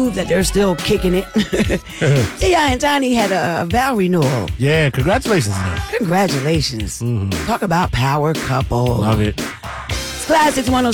prove that they're still kicking it. T.I. and Tiny had a vow renewal. Yeah, congratulations. Congratulations. Talk about power couple. Love it. Classics 106.